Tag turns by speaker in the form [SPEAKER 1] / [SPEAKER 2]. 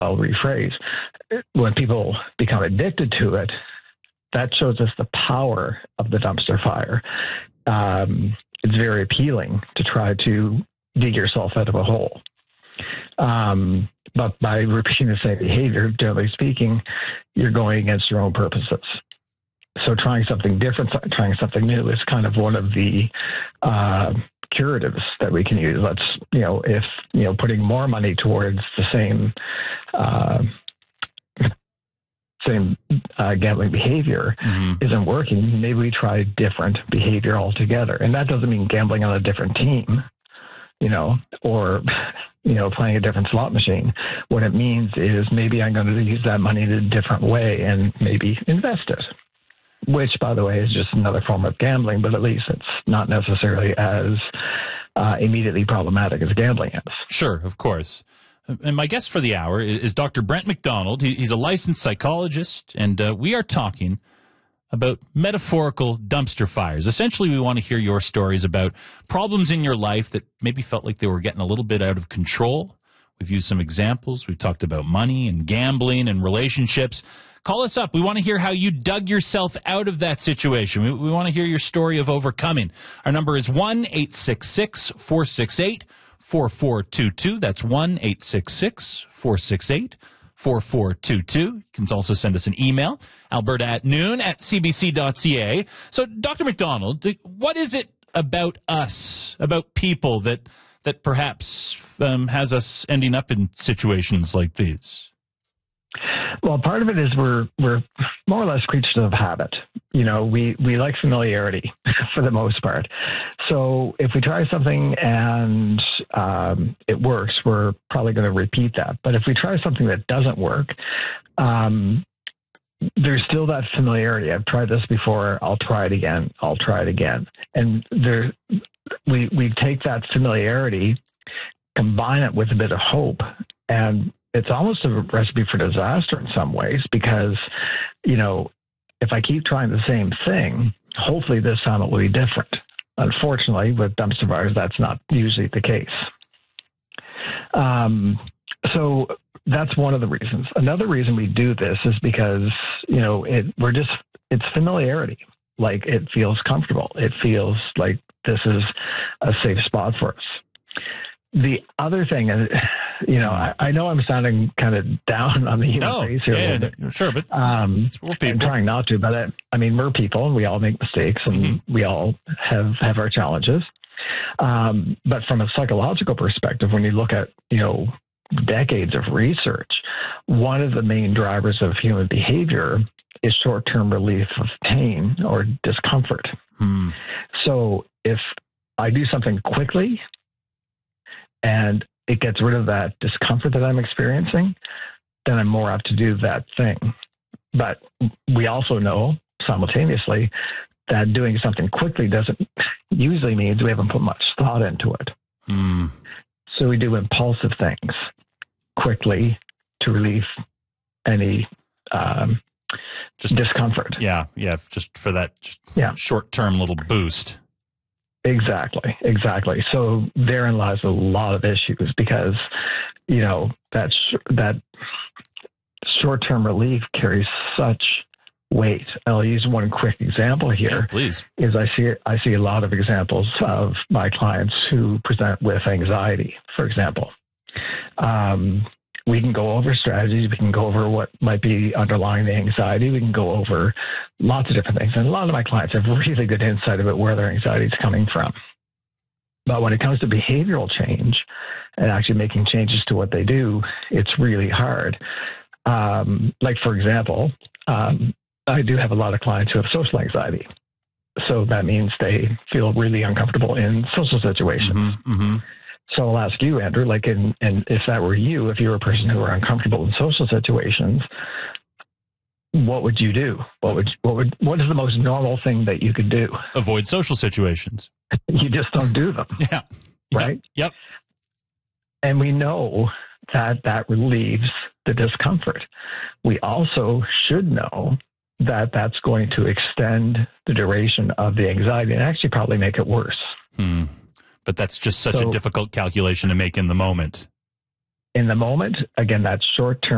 [SPEAKER 1] I'll rephrase. When people become addicted to it, that shows us the power of the dumpster fire. It's very appealing to try to dig yourself out of a hole. But by repeating the same behavior, generally speaking, you're going against your own purposes. So trying something different, trying something new is kind of one of the curatives that we can use. Let's, if, putting more money towards the same gambling behavior isn't working, maybe we try different behavior altogether. And that doesn't mean gambling on a different team, or playing a different slot machine. What it means is maybe I'm going to use that money in a different way and maybe invest it, which, by the way, is just another form of gambling, but at least it's not necessarily as immediately problematic as gambling is.
[SPEAKER 2] Sure, of course. And my guest for the hour is Dr. Brent McDonald. He's a licensed psychologist, and we are talking about metaphorical dumpster fires. Essentially, we want to hear your stories about problems in your life that maybe felt like they were getting a little bit out of control. We've used some examples. We've talked about money and gambling and relationships. Call us up. We want to hear how you dug yourself out of that situation. We want to hear your story of overcoming. Our number is 1-866-468-4422. That's 1-866-468-4422. You can also send us an email, alberta@noon@cbc.ca. So, Dr. McDonald, what is it about us, about people, that perhaps has us ending up in situations like these?
[SPEAKER 1] Well, part of it is we're more or less creatures of habit. We like familiarity for the most part. So if we try something and it works, we're probably going to repeat that. But if we try something that doesn't work, there's still that familiarity. I've tried this before. I'll try it again. I'll try it again. And we take that familiarity, combine it with a bit of hope, and it's almost a recipe for disaster in some ways because, if I keep trying the same thing, hopefully this time it will be different. Unfortunately, with dumpster fires, that's not usually the case. So that's one of the reasons. Another reason we do this is because, it's familiarity. Like, it feels comfortable. It feels like this is a safe spot for us. The other thing, I know I'm sounding kind of down on the human face here a little bit.
[SPEAKER 2] Sure, but
[SPEAKER 1] I'm trying not to, but we're people and we all make mistakes and we all have our challenges. But from a psychological perspective, when you look at, decades of research, one of the main drivers of human behavior is short-term relief of pain or discomfort. So if I do something quickly and it gets rid of that discomfort that I'm experiencing, then I'm more apt to do that thing. But we also know simultaneously that doing something quickly doesn't usually means we haven't put much thought into it. So we do impulsive things quickly to relieve any
[SPEAKER 2] just
[SPEAKER 1] discomfort.
[SPEAKER 2] Yeah, just for that short-term little boost.
[SPEAKER 1] Exactly. So therein lies a lot of issues because, that short-term relief carries such weight. I'll use one quick example here.
[SPEAKER 2] Yeah, please.
[SPEAKER 1] Is I see a lot of examples of my clients who present with anxiety, for example. We can go over strategies. We can go over what might be underlying the anxiety. We can go over lots of different things. And a lot of my clients have really good insight about where their anxiety is coming from. But when it comes to behavioral change and actually making changes to what they do, it's really hard. Like, for example, I do have a lot of clients who have social anxiety. So that means they feel really uncomfortable in social situations. So I'll ask you, Andrew, and if that were you, if you were a person who were uncomfortable in social situations, what would you do? What is the most normal thing that you could do?
[SPEAKER 2] Avoid social situations.
[SPEAKER 1] You just don't do them.
[SPEAKER 2] Yeah.
[SPEAKER 1] Right?
[SPEAKER 2] Yep.
[SPEAKER 1] And we know that relieves the discomfort. We also should know that that's going to extend the duration of the anxiety and actually probably make it worse.
[SPEAKER 2] But that's just such a difficult calculation to make in the moment.
[SPEAKER 1] In the moment, again, that's short-term